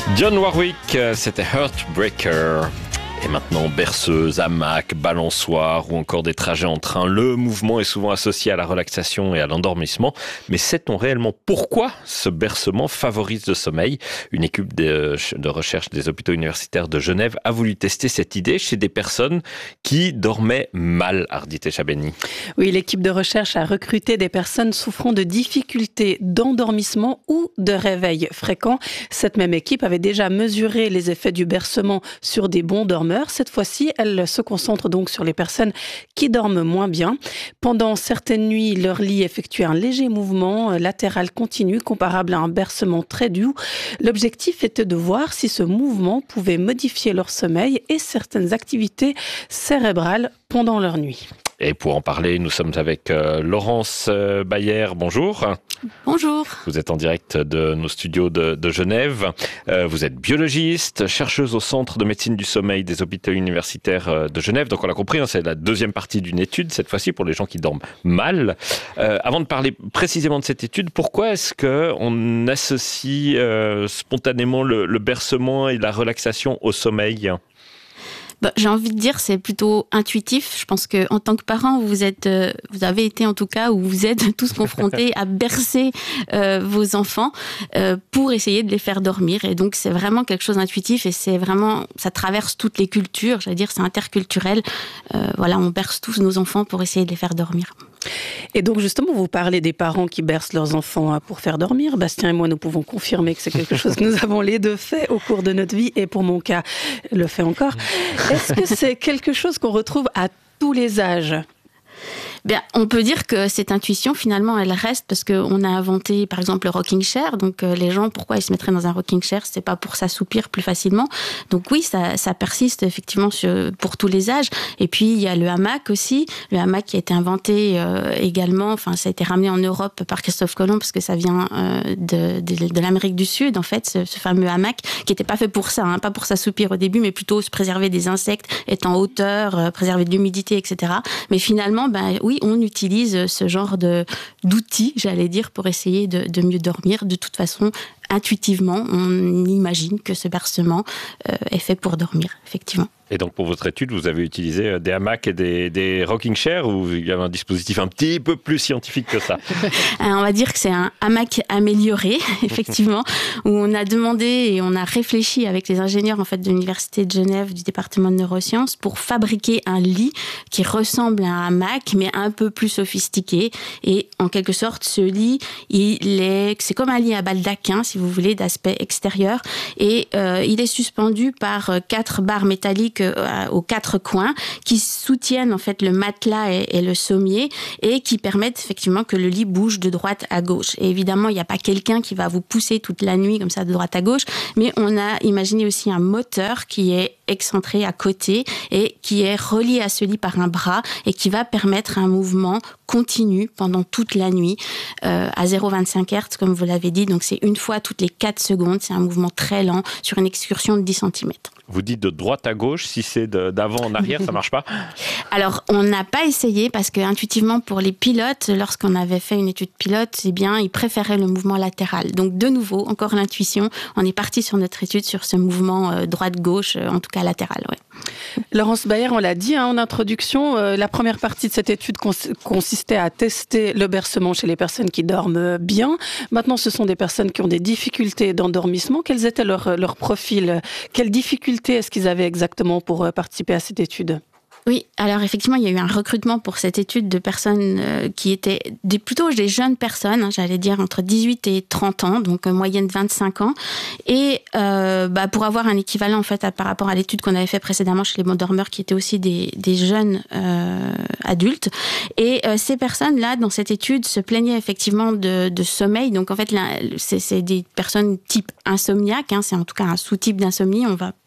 John Warwick, c'était Heartbreaker. Et maintenant, berceuse, hamac, balançoire ou encore des trajets en train. Le mouvement est souvent associé à la relaxation et à l'endormissement. Mais sait-on réellement pourquoi ce bercement favorise le sommeil ? Une équipe de recherche des hôpitaux universitaires de Genève a voulu tester cette idée chez des personnes qui dormaient mal, Ardite Chabeni. Oui, l'équipe de recherche a recruté des personnes souffrant de difficultés d'endormissement ou de réveil fréquent. Cette même équipe avait déjà mesuré les effets du bercement sur des bons dormeurs. Cette fois-ci, elle se concentre donc sur les personnes qui dorment moins bien. Pendant certaines nuits, leur lit effectue un léger mouvement latéral continu comparable à un bercement très doux. L'objectif était de voir si ce mouvement pouvait modifier leur sommeil et certaines activités cérébrales pendant leur nuit. Et pour en parler, nous sommes avec Laurence Bayer. Bonjour. Bonjour. Vous êtes en direct de nos studios de Genève. Vous êtes biologiste, chercheuse au Centre de médecine du sommeil des hôpitaux universitaires de Genève. Donc on l'a compris, c'est la deuxième partie d'une étude, cette fois-ci pour les gens qui dorment mal. Avant de parler précisément de cette étude, pourquoi est-ce qu'on associe spontanément le bercement et la relaxation au sommeil ? J'ai envie de dire c'est plutôt intuitif. Je pense que en tant que parent, vous avez été en tout cas, ou vous êtes tous confrontés à bercer vos enfants pour essayer de les faire dormir. Et donc c'est vraiment quelque chose d'intuitif et c'est vraiment, ça traverse toutes les cultures. J'allais dire c'est interculturel. On berce tous nos enfants pour essayer de les faire dormir. Et donc justement, vous parlez des parents qui bercent leurs enfants pour faire dormir. Bastien et moi, nous pouvons confirmer que c'est quelque chose que nous avons les deux fait au cours de notre vie et pour mon cas, le fait encore. Est-ce que c'est quelque chose qu'on retrouve à tous les âges ? On peut dire que cette intuition, finalement, elle reste parce qu'on a inventé, par exemple, le rocking chair. Donc, les gens, pourquoi ils se mettraient dans un rocking chair ? C'est pas pour s'assoupir plus facilement. Donc oui, ça persiste effectivement pour tous les âges. Et puis, il y a le hamac aussi. Le hamac qui a été inventé également. Enfin, ça a été ramené en Europe par Christophe Colomb parce que ça vient de l'Amérique du Sud, en fait, ce fameux hamac qui n'était pas fait pour ça, pas pour s'assoupir au début, mais plutôt se préserver des insectes, être en hauteur, préserver de l'humidité, etc. Mais finalement, oui, on utilise ce genre d'outils, j'allais dire, pour essayer de mieux dormir. De toute façon, intuitivement, on imagine que ce bercement est fait pour dormir, effectivement. Et donc pour votre étude, vous avez utilisé des hamacs et des rocking chairs ou il y avait un dispositif un petit peu plus scientifique que ça ? On va dire que c'est un hamac amélioré, effectivement, où on a demandé et on a réfléchi avec les ingénieurs en fait, de l'Université de Genève, du département de neurosciences, pour fabriquer un lit qui ressemble à un hamac, mais un peu plus sophistiqué. Et en quelque sorte, ce lit, c'est comme un lit à baldaquin, si vous voulez, d'aspect extérieur. Et il est suspendu par 4 barres métalliques aux 4 coins qui soutiennent en fait le matelas et le sommier et qui permettent effectivement que le lit bouge de droite à gauche. Et évidemment, il n'y a pas quelqu'un qui va vous pousser toute la nuit comme ça de droite à gauche, mais on a imaginé aussi un moteur qui est excentré à côté et qui est relié à ce lit par un bras et qui va permettre un mouvement continu pendant toute la nuit à 0,25 Hz comme vous l'avez dit. Donc c'est une fois toutes les 4 secondes, c'est un mouvement très lent sur une excursion de 10 cm. Vous dites de droite à gauche, si c'est d'avant en arrière, ça marche pas ? Alors, on n'a pas essayé parce que intuitivement pour les pilotes, lorsqu'on avait fait une étude pilote, ils préféraient le mouvement latéral. Donc de nouveau, encore l'intuition, on est parti sur notre étude sur ce mouvement droite-gauche, en tout cas latéral. Ouais. Laurence Bayer, on l'a dit en introduction, la première partie de cette étude consistait à tester le bercement chez les personnes qui dorment bien. Maintenant, ce sont des personnes qui ont des difficultés d'endormissement. Quels étaient leurs profils ? Quelles difficultés est-ce qu'ils avaient exactement pour participer à cette étude ? Oui, alors effectivement, il y a eu un recrutement pour cette étude de personnes qui étaient plutôt des jeunes personnes, j'allais dire entre 18 et 30 ans, donc moyenne 25 ans. Et pour avoir un équivalent en fait par rapport à l'étude qu'on avait fait précédemment chez les bons dormeurs qui étaient aussi des jeunes adultes. Et ces personnes-là, dans cette étude, se plaignaient effectivement de sommeil. Donc en fait, c'est des personnes type insomniaque, c'est en tout cas un sous-type d'insomnie. On va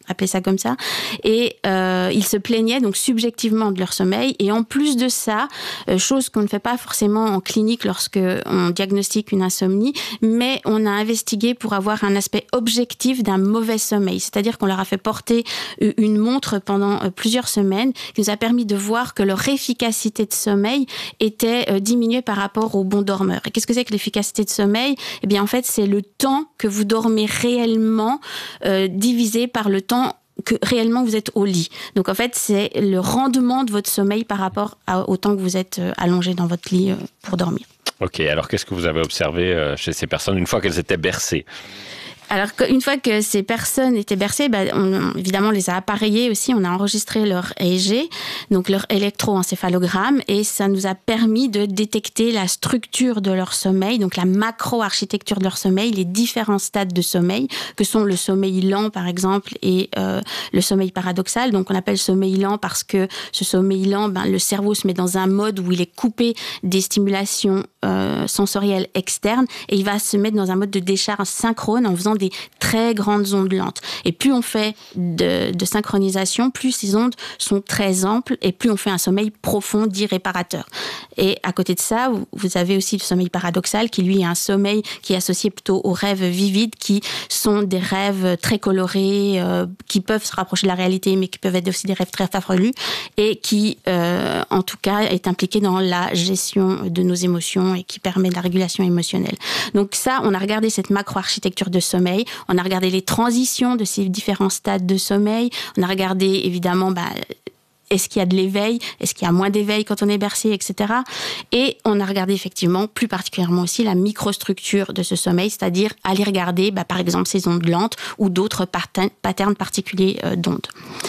appeler ça comme ça. Et ils se plaignaient donc subjectivement de leur sommeil. Et en plus de ça, chose qu'on ne fait pas forcément en clinique lorsque on diagnostique une insomnie, mais on a investigué pour avoir un aspect objectif d'un mauvais sommeil. C'est-à-dire qu'on leur a fait porter une montre pendant plusieurs semaines qui nous a permis de voir que leur efficacité de sommeil était diminuée par rapport aux bons dormeurs. Et qu'est-ce que c'est que l'efficacité de sommeil ? Eh bien, en fait, c'est le temps que vous dormez réellement divisé par le temps que réellement vous êtes au lit. Donc, en fait, c'est le rendement de votre sommeil par rapport au temps que vous êtes allongé dans votre lit pour dormir. Ok, alors qu'est-ce que vous avez observé chez ces personnes une fois qu'elles étaient bercées ? Alors, une fois que ces personnes étaient bercées, évidemment, on les a appareillées aussi. On a enregistré leur EEG, donc leur électroencéphalogramme, et ça nous a permis de détecter la structure de leur sommeil, donc la macro-architecture de leur sommeil, les différents stades de sommeil, que sont le sommeil lent, par exemple, et le sommeil paradoxal. Donc, on appelle sommeil lent parce que ce sommeil lent, le cerveau se met dans un mode où il est coupé des stimulations sensorielles externes, et il va se mettre dans un mode de décharge synchrone en faisant des très grandes ondes lentes. Et plus on fait de synchronisation, plus ces ondes sont très amples et plus on fait un sommeil profond, dit réparateur. Et à côté de ça, vous avez aussi le sommeil paradoxal qui, lui, est un sommeil qui est associé plutôt aux rêves vivides, qui sont des rêves très colorés, qui peuvent se rapprocher de la réalité, mais qui peuvent être aussi des rêves très farfelus et qui, en tout cas, est impliqué dans la gestion de nos émotions et qui permet de la régulation émotionnelle. Donc ça, on a regardé cette macro-architecture de sommeil. On a regardé les transitions de ces différents stades de sommeil. On a regardé, évidemment, est-ce qu'il y a de l'éveil ? Est-ce qu'il y a moins d'éveil quand on est bercé, etc. Et on a regardé, effectivement, plus particulièrement aussi la microstructure de ce sommeil, c'est-à-dire aller regarder, par exemple, ces ondes lentes ou d'autres patterns particuliers d'ondes.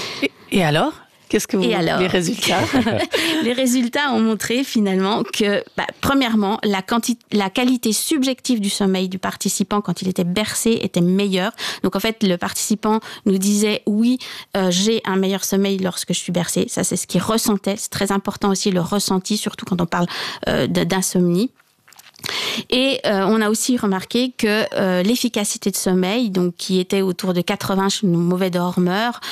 Et alors ? Qu'est-ce que les résultats ? Les résultats ont montré finalement que, premièrement, la qualité subjective du sommeil du participant quand il était bercé était meilleure. Donc en fait, le participant nous disait oui, j'ai un meilleur sommeil lorsque je suis bercé. Ça, c'est ce qu'il ressentait. C'est très important aussi le ressenti, surtout quand on parle d'insomnie. Et on a aussi remarqué que l'efficacité de sommeil, donc qui était autour de 80 chez nos mauvais dormeurs,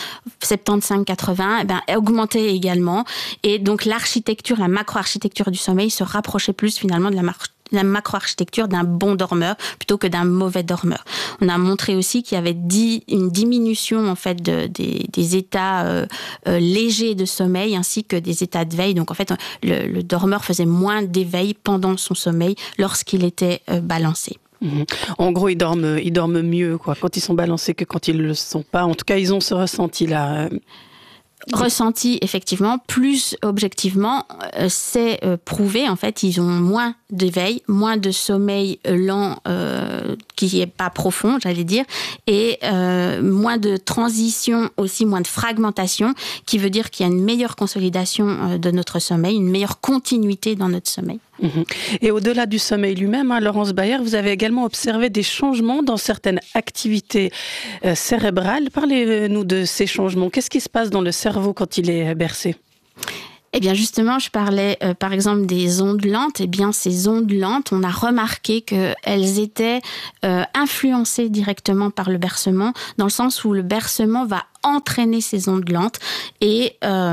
75-80, augmentait également. Et donc l'architecture, la macro-architecture du sommeil se rapprochait plus finalement de la macro-architecture d'un bon dormeur plutôt que d'un mauvais dormeur. On a montré aussi qu'il y avait une diminution en fait des états légers de sommeil ainsi que des états de veille. Donc en fait, le dormeur faisait moins d'éveil pendant son sommeil lorsqu'il était balancé. En gros, ils dorment mieux quand ils sont balancés que quand ils ne le sont pas. En tout cas, ils ont ce ressenti-là. Ressenti, effectivement, plus objectivement, c'est prouvé. En fait, ils ont moins d'éveil, moins de sommeil lent qui n'est pas profond, j'allais dire, et moins de transition, aussi moins de fragmentation, qui veut dire qu'il y a une meilleure consolidation de notre sommeil, une meilleure continuité dans notre sommeil. Et au-delà du sommeil lui-même, Laurence Bayer, vous avez également observé des changements dans certaines activités cérébrales. Parlez-nous de ces changements. Qu'est-ce qui se passe dans le cerveau quand il est bercé ? Eh bien, justement, je parlais, par exemple, des ondes lentes. Eh bien, ces ondes lentes, on a remarqué qu'elles étaient influencées directement par le bercement, dans le sens où le bercement va entraîner ces ondes lentes et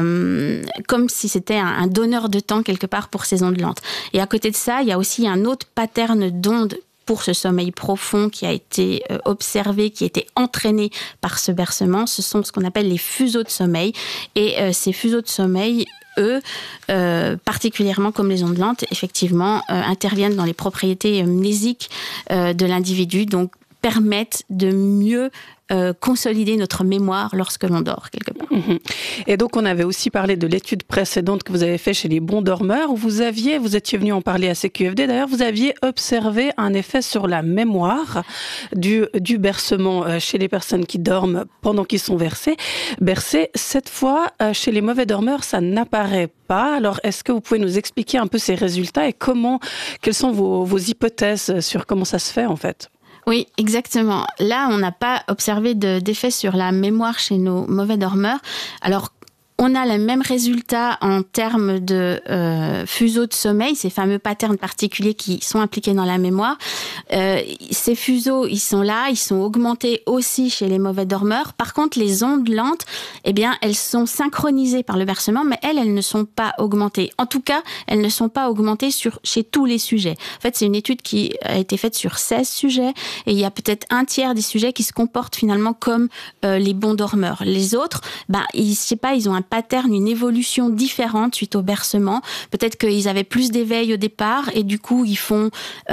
comme si c'était un donneur de temps quelque part pour ces ondes lentes. Et à côté de ça, il y a aussi un autre pattern d'ondes pour ce sommeil profond qui a été observé, qui a été entraîné par ce bercement. Ce sont ce qu'on appelle les fuseaux de sommeil. Et ces fuseaux de sommeil, eux, particulièrement comme les ondes lentes, effectivement, interviennent dans les propriétés mnésiques de l'individu, donc permettent de mieux consolider notre mémoire lorsque l'on dort, quelque part. Et donc, on avait aussi parlé de l'étude précédente que vous avez faite chez les bons dormeurs, où vous étiez venu en parler à CQFD, d'ailleurs, vous aviez observé un effet sur la mémoire du bercement chez les personnes qui dorment pendant qu'ils sont bercés. Cette fois, chez les mauvais dormeurs, ça n'apparaît pas. Alors, est-ce que vous pouvez nous expliquer un peu ces résultats et quelles sont vos hypothèses sur comment ça se fait, en fait ? Oui, exactement. Là, on n'a pas observé d'effet sur la mémoire chez nos mauvais dormeurs. Alors, On a le même résultat en termes de fuseaux de sommeil, ces fameux patterns particuliers qui sont impliqués dans la mémoire. Ces fuseaux, ils sont là, ils sont augmentés aussi chez les mauvais dormeurs. Par contre, les ondes lentes, eh bien, elles sont synchronisées par le bercement, mais elles ne sont pas augmentées. En tout cas, elles ne sont pas augmentées chez tous les sujets. En fait, c'est une étude qui a été faite sur 16 sujets et il y a peut-être un tiers des sujets qui se comportent finalement comme les bons dormeurs. Les autres, ils ont un pattern, une évolution différente suite au bercement. Peut-être qu'ils avaient plus d'éveil au départ et du coup, ils font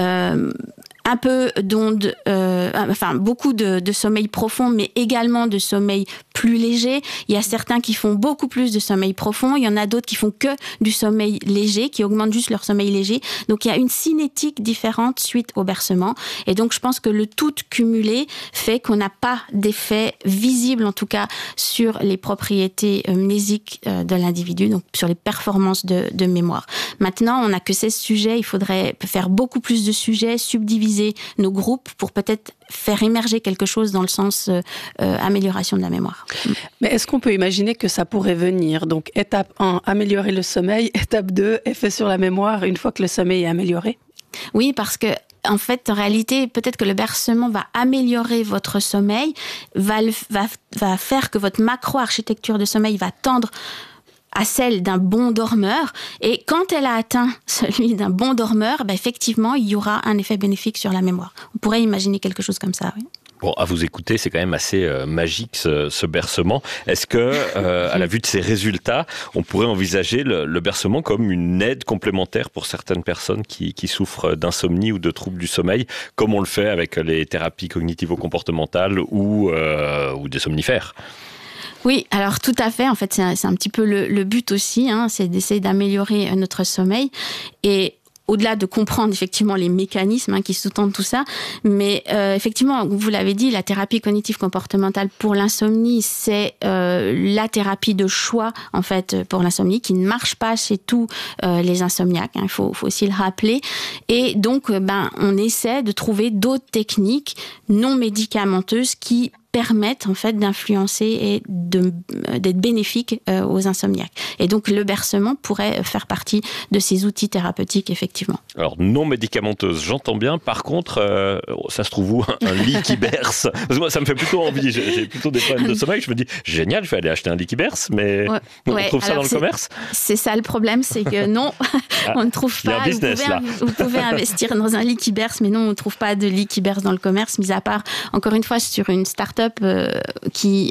un peu d'ondes, beaucoup de sommeil profond, mais également de sommeil plus léger. Il y a certains qui font beaucoup plus de sommeil profond. Il y en a d'autres qui font que du sommeil léger, qui augmentent juste leur sommeil léger. Donc, il y a une cinétique différente suite au bercement. Et donc, je pense que le tout cumulé fait qu'on n'a pas d'effet visible, en tout cas, sur les propriétés mnésiques de l'individu, donc sur les performances de mémoire. Maintenant, on n'a que 16 sujets. Il faudrait faire beaucoup plus de sujets, subdiviser nos groupes pour peut-être faire émerger quelque chose dans le sens amélioration de la mémoire. Mais est-ce qu'on peut imaginer que ça pourrait venir? Donc, étape 1, améliorer le sommeil. Étape 2, effet sur la mémoire une fois que le sommeil est amélioré? Oui, parce que en fait, en réalité, peut-être que le bercement va améliorer votre sommeil, va faire que votre macro-architecture de sommeil va tendre à celle d'un bon dormeur. Et quand elle a atteint celui d'un bon dormeur, effectivement, il y aura un effet bénéfique sur la mémoire. On pourrait imaginer quelque chose comme ça, oui. Bon, à vous écouter, c'est quand même assez magique ce bercement. Est-ce que, à la vue de ces résultats, on pourrait envisager le bercement comme une aide complémentaire pour certaines personnes qui souffrent d'insomnie ou de troubles du sommeil, comme on le fait avec les thérapies cognitivo-comportementales ou des somnifères? Oui, alors tout à fait. En fait, c'est un petit peu le but aussi, c'est d'essayer d'améliorer notre sommeil. Et au-delà de comprendre effectivement les mécanismes qui sous-tendent tout ça, mais effectivement, vous l'avez dit, la thérapie cognitive comportementale pour l'insomnie, c'est la thérapie de choix en fait pour l'insomnie qui ne marche pas chez tous les insomniaques. Il faut aussi le rappeler. Et donc, on essaie de trouver d'autres techniques non médicamenteuses qui permettent en fait d'influencer et d'être bénéfiques aux insomniaques. Et donc le bercement pourrait faire partie de ces outils thérapeutiques effectivement. Alors non médicamenteuse, j'entends bien. Par contre, ça se trouve où un lit qui berce? Parce que moi, ça me fait plutôt envie. J'ai plutôt des problèmes de sommeil. Je me dis génial, je vais aller acheter un lit qui berce, mais on trouve ça dans le commerce. C'est ça le problème, c'est que non, on ne trouve pas. Il y a un business là. Vous pouvez investir dans un lit qui berce, mais non, on ne trouve pas de lit qui berce dans le commerce, mis à part encore une fois sur une start-up qui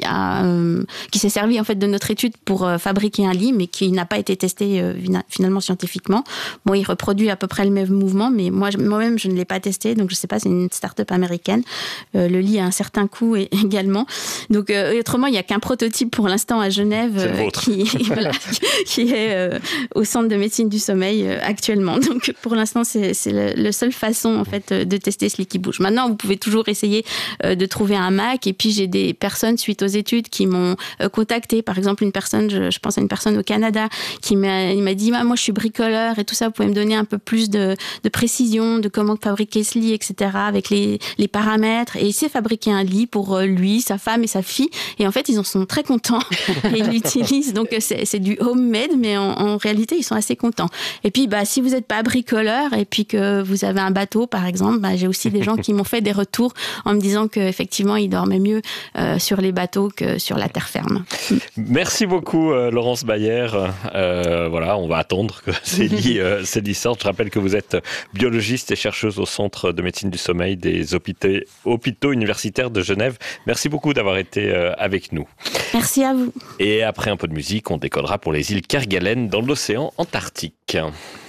s'est servi en fait de notre étude pour fabriquer un lit, mais qui n'a pas été testé finalement scientifiquement. Bon, il reproduit à peu près le même mouvement, mais moi-même je ne l'ai pas testé, donc je ne sais pas, c'est une start-up américaine. Le lit a un certain coût également. Donc autrement, il n'y a qu'un prototype pour l'instant à Genève qui est au centre de médecine du sommeil actuellement. Donc pour l'instant, c'est la seule façon en fait de tester ce lit qui bouge. Maintenant, vous pouvez toujours essayer de trouver un Mac, et puis j'ai des personnes suite aux études qui m'ont contacté. Par exemple, une personne, je pense à une personne au Canada il m'a dit moi je suis bricoleur et tout ça, vous pouvez me donner un peu plus de précision de comment fabriquer ce lit, etc. avec les paramètres. Et il s'est fabriqué un lit pour lui, sa femme et sa fille. Et en fait, ils en sont très contents et ils l'utilisent. Donc c'est du homemade, mais en réalité, ils sont assez contents. Et puis, si vous n'êtes pas bricoleur et puis que vous avez un bateau, par exemple, j'ai aussi des gens qui m'ont fait des retours en me disant qu'effectivement, ils dormaient mieux sur les bateaux que sur la terre ferme. Merci beaucoup Laurence Bayer. Voilà, on va attendre que ces lits sortent. Je rappelle que vous êtes biologiste et chercheuse au Centre de médecine du sommeil des hôpitaux universitaires de Genève. Merci beaucoup d'avoir été avec nous. Merci à vous. Et après un peu de musique, on décollera pour les îles Kerguelen dans l'océan Antarctique.